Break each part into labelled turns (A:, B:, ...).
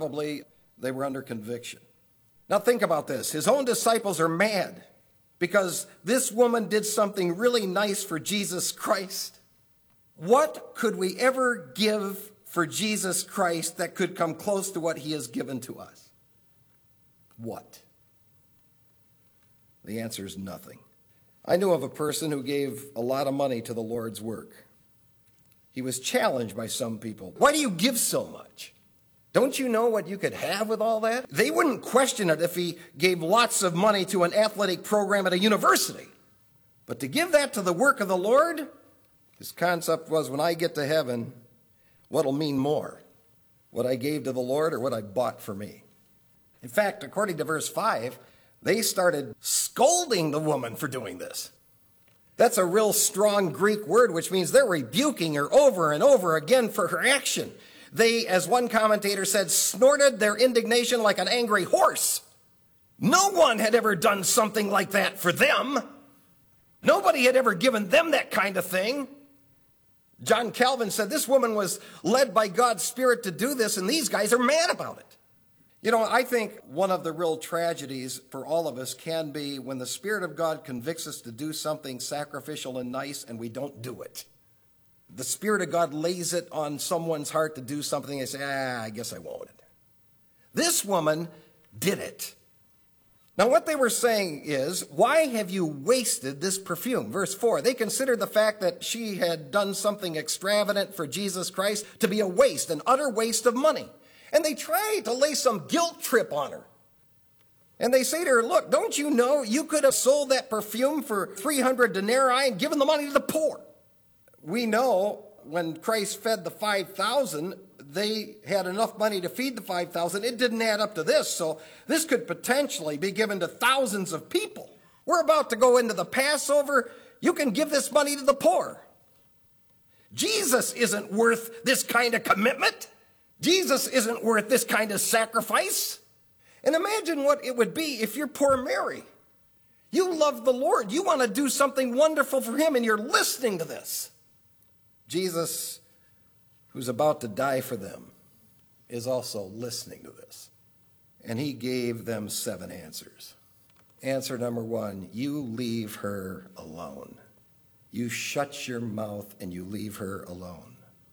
A: probably they were under conviction. Now think about this. His own disciples are mad because this woman did something really nice for Jesus Christ. What could we ever give for Jesus Christ that could come close to what he has given to us? What? The answer is nothing. I knew of a person who gave a lot of money to the Lord's work. He was challenged by some people. Why do you give so much? Don't you know what you could have with all that? They wouldn't question it if he gave lots of money to an athletic program at a university. But to give that to the work of the Lord, his concept was, when I get to heaven, what'll mean more? What I gave to the Lord or what I bought for me? In fact, according to verse 5, they started scolding the woman for doing this. That's a real strong Greek word, which means they're rebuking her over and over again for her action. They, as one commentator said, snorted their indignation like an angry horse. No one had ever done something like that for them. Nobody had ever given them that kind of thing. John Calvin said this woman was led by God's Spirit to do this, and these guys are mad about it. You know, I think one of the real tragedies for all of us can be when the Spirit of God convicts us to do something sacrificial and nice and we don't do it. The Spirit of God lays it on someone's heart to do something and they say, I guess I won't. This woman did it. Now what they were saying is, why have you wasted this perfume? Verse 4, they considered the fact that she had done something extravagant for Jesus Christ to be a waste, an utter waste of money. And they try to lay some guilt trip on her. And they say to her, look, don't you know you could have sold that perfume for 300 denarii and given the money to the poor? We know when Christ fed the 5,000, they had enough money to feed the 5,000. It didn't add up to this, so this could potentially be given to thousands of people. We're about to go into the Passover. You can give this money to the poor. Jesus isn't worth this kind of commitment. Jesus isn't worth this kind of sacrifice. And imagine what it would be if you're poor Mary. You love the Lord. You want to do something wonderful for him, and you're listening to this. Jesus, who's about to die for them, is also listening to this. And he gave them 7 answers. Answer number 1, you leave her alone. You shut your mouth and you leave her alone.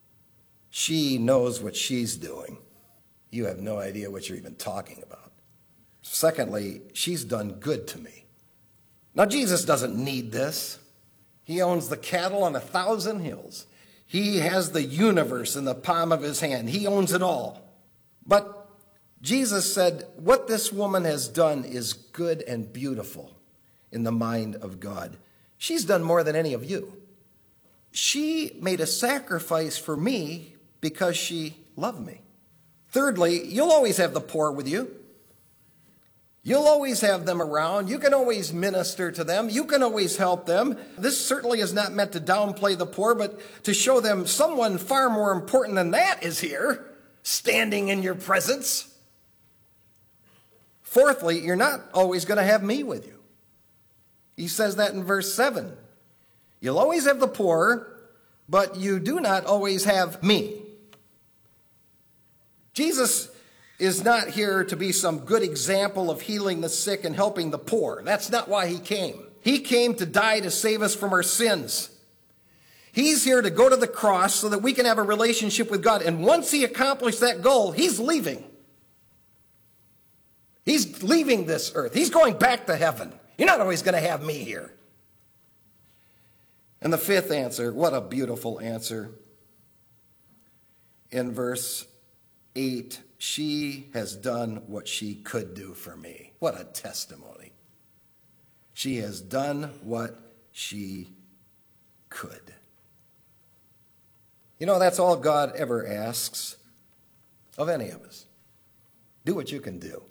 A: She knows what she's doing. You have no idea what you're even talking about. Secondly, she's done good to me. Now, Jesus doesn't need this. He owns the cattle on 1,000 hills. He has the universe in the palm of his hand. He owns it all. But Jesus said, what this woman has done is good and beautiful in the mind of God. She's done more than any of you. She made a sacrifice for me because she loved me. Thirdly, you'll always have the poor with you. You'll always have them around. You can always minister to them. You can always help them. This certainly is not meant to downplay the poor, but to show them someone far more important than that is here, standing in your presence. Fourthly, you're not always going to have me with you. He says that in verse 7. You'll always have the poor, but you do not always have me. Jesus is not here to be some good example of healing the sick and helping the poor. That's not why he came. He came to die to save us from our sins. He's here to go to the cross so that we can have a relationship with God. And once he accomplished that goal, he's leaving. He's leaving this earth. He's going back to heaven. You're not always going to have me here. And the 5th answer, what a beautiful answer. In verse 8, she has done what she could do for me. What a testimony. She has done what she could. You know, that's all God ever asks of any of us. Do what you can do.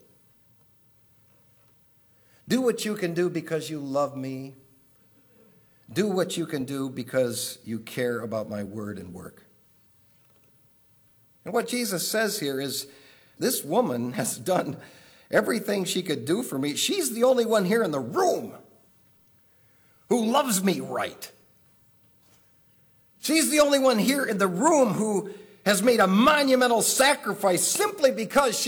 A: Do what you can do because you love me. Do what you can do because you care about my word and work. And what Jesus says here is, this woman has done everything she could do for me. She's the only one here in the room who loves me right. She's the only one here in the room who has made a monumental sacrifice simply because